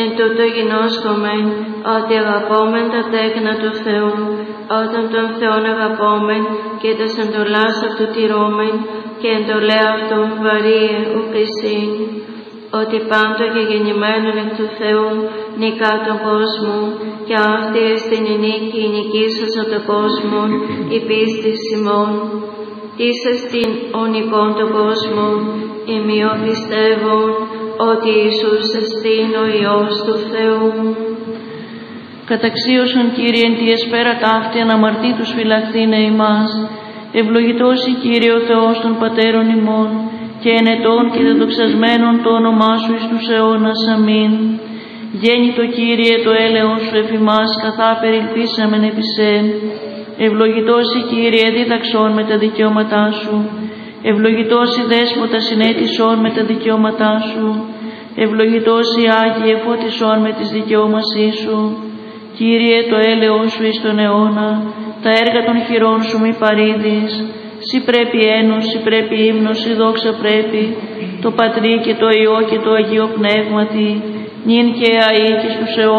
Εν τούτο γινώσκομεν ότι αγαπόμεν τα τέκνα του Θεού, όταν τον Θεόν αγαπόμεν και τας εντολάς αυτού τηρώμεν και εντολέ αυτού βαρύε ουκ εισήν. Ότι πάντο και γεννημένον εκ του Θεού νικά τον κόσμο, και αυτή εστιν η νίκη νικήσασα τον κόσμο, η πίστη ημών. Εις εστιν ο νικόν τον κόσμο, ημιό πιστεύουν ότι Ιησούς εστιν ο Υιός του Θεού. Καταξίωσον Κύριε εν τη εσπέρα ταύτη αναμαρτήτους φυλαχθήνε ημάς. Ευλογητός η Κύριε ο Θεός των Πατέρων ημών, και ενετών και δεδοξασμένων το όνομά Σου εις τους αιώνας. Αμήν. Γέννητο Κύριε το έλεος Σου εφ' ημάς, καθά περιλπίσαμεν επί σε. Ευλογητός η Κύριε δίδαξον με τα δικαιώματά Σου. Ευλογητός η Δέσποτα συνέτησον με τα δικαιώματά Σου. Ευλογητός η Άγιε φώτισον με τις δικαιώμασή Σου. Κύριε το έλεος Σου εις τον αιώνα, τα έργα των χειρών Σου μη παρήδεις. Συ πρέπει ένος, συ πρέπει ύμνος, συ δόξα πρέπει, το Πατρί και το Υιό και το Αγίο Πνεύματι, νυν και αεί και στους αιώνας.